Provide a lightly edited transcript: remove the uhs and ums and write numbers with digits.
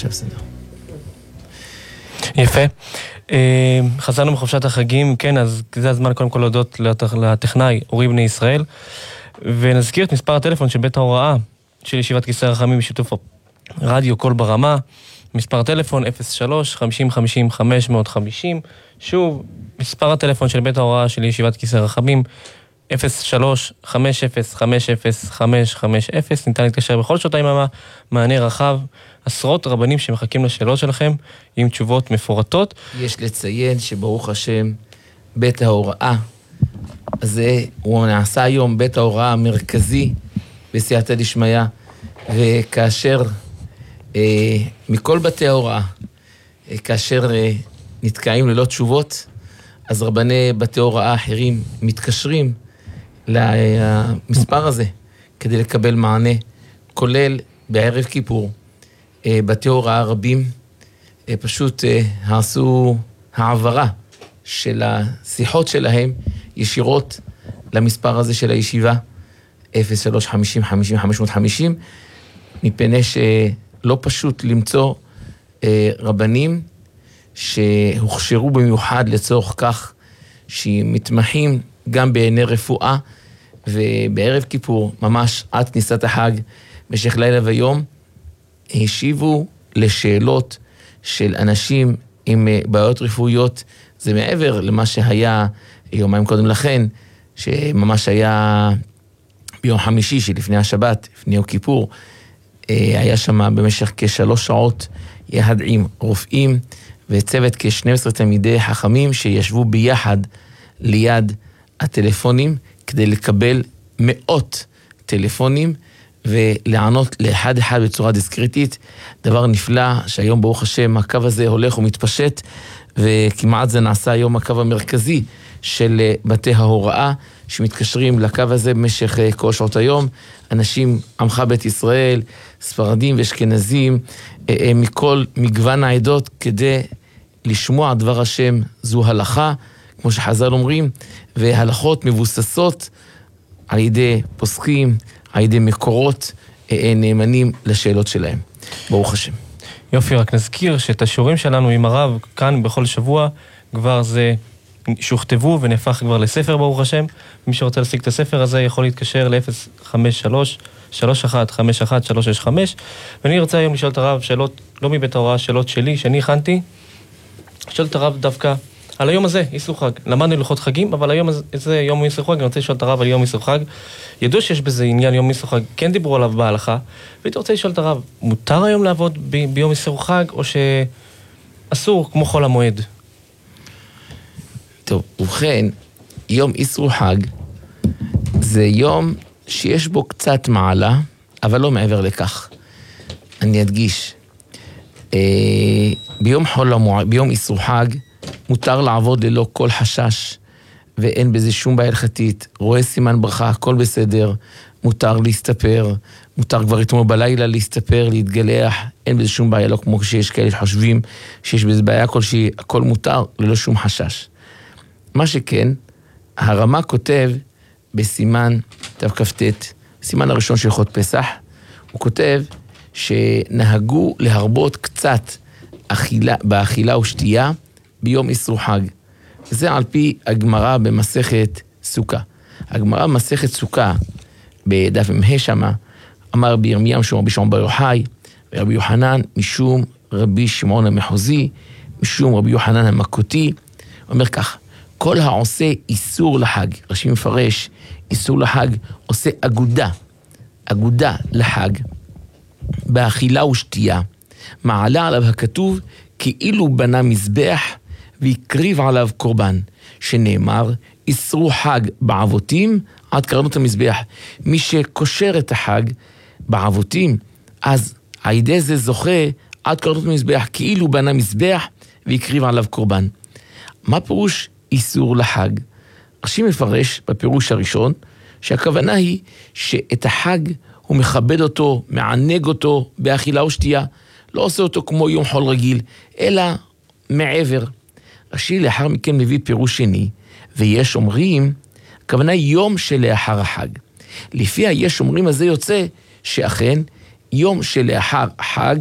עכשיו בסדר. יפה. חזרנו מחופשת החגים, כן, אז זה הזמן קודם כל להודות לטכנאי אורי בני ישראל, ונזכיר את מספר הטלפון של בית ההוראה של ישיבת כיסא רחמים בשיתוף רדיו קול ברמה, מספר הטלפון 03-50-50-550, שוב, מספר הטלפון של בית ההוראה של ישיבת כיסא רחמים 03-50-50-550, ניתן להתקשר בכל שעות היממה, מענה רחב, עשרות רבנים שמחכים לשאלות שלכם עם תשובות מפורטות. יש לציין שברוך השם בית ההוראה הזה הוא נעשה היום בית ההוראה המרכזי בסייעתא דשמיא, וכאשר מכל בתי ההוראה כאשר נתקעים ללא תשובות, אז רבני בתי הוראה אחרים מתקשרים למספר הזה כדי לקבל מענה, כולל בערב כיפור. בתי הוראה רבים פשוט עשו העברה של השיחות שלהם ישירות למספר הזה של הישיבה 03-50-50-550, מפני שלא פשוט למצוא רבנים שהוכשרו במיוחד לצורך כך, שמתמחים גם בעיני רפואה, ובערב כיפור, ממש עד כניסת החג, במשך לילה ויום, השיבו לשאלות של אנשים עם בעיות רפואיות. זה מעבר למה שהיה יומיים קודם לכן, שממש היה ביום חמישי שלפני השבת, לפני יום כיפור, היה שם במשך כ3 שעות יחד עם רופאים וצוות כ12 תלמידי חכמים שישבו ביחד ליד הטלפונים כדי לקבל מאות טלפונים ולענות לאחד אחד בצורה דיסקריטית. דבר נפלא שהיום ברוך השם הקו הזה הולך ומתפשט, וכמעט זה נעשה היום הקו המרכזי של בתי ההוראה שמתקשרים לקו הזה במשך כל שעות היום. אנשים עמך בית ישראל, ספרדים ואשכנזים, מכל מגוון העדות, כדי לשמוע דבר השם. זו הלכה, כמו שחז"ל אומרים, והלכות מבוססות על ידי פוסקים, על ידי מקורות נאמנים לשאלות שלהם. ברוך השם. יופי, רק נזכיר שאת השיעורים שלנו עם הרב כאן בכל שבוע, כבר זה שוכתבו ונהפך כבר לספר ברוך השם. מי שרוצה להשיג את הספר הזה יכול להתקשר ל-053-3151-365. ואני רוצה היום לשאול את הרב שאלות, לא מבית ההוראה, שאלות שלי, שאני הכנתי. לשאול את הרב דווקא על היום הזה, איסור חג. למדנו הלכות חגים, אבל היום הזה יום איסור חג. אני רוצה לשאול את הרב על יום איסור חג. ידעו שיש בזה עניין יום איסור חג, כן דיברו עליו בהלכה. והייתי רוצה לשאול את הרב, מותר היום לעבוד ביום איסור חג, או שאסור כמו חול המועד? טוב, ובכן, יום איסור חג זה יום שיש בו קצת מעלה, אבל לא מעבר לכך. אני אדגיש, ביום איסור חג מותר לעבוד ללא כל חשש, ואין בזה שום בעיה הלכתית. רואה סימן ברכה, הכל בסדר, מותר להסתפר, מותר כבר אתמול בלילה להסתפר, להתגלח, אין בזה שום בעיה, לא כמו שיש כאלה שחושבים שיש בזה בעיה כלשהי, הכל מותר ללא שום חשש. מה שכן, הרמה כותב בסימן תכ"ט, סימן הראשון של הלכות פסח, הוא כותב שנהגו להרבות קצת באכילה ושתייה ביום איסור חג. זה על פי הגמרא במסכת סוכה. הגמרא במסכת סוכה, בדף מ"ה שמה, אמר רבי ירמיה משום רבי שמעון בר יוחאי, ורבי יוחנן משום רבי שמעון המחוזי, משום רבי יוחנן המכותי, אומר כך, כל העושה איסור לחג, רש"י מפרש, איסור לחג, עושה אגודה לחג, באכילה ושתייה, מעלה עליו הכתוב, כאילו בנה מזבח, ויקריב עליו קורבן, שנאמר, איסרו חג בעבותים, עד קרנות המזבח. מי שקושר את החג בעבותים, אז על ידי זה זוכה עד קרנות המזבח, כאילו בנה מזבח, ויקריב עליו קורבן. מה פירוש איסור לחג? רש"י מפרש בפירוש הראשון, שהכוונה היא שאת החג הוא מכבד אותו, מענג אותו באכילה ושתייה, לא עושה אותו כמו יום חול רגיל, אלא מעבר. רש"י לאחר מכן מביא פירוש שני, ויש אומרים, הכוונה יום שלאחר החג. לפי היש אומרים הזה יוצא שאכן יום שלאחר החג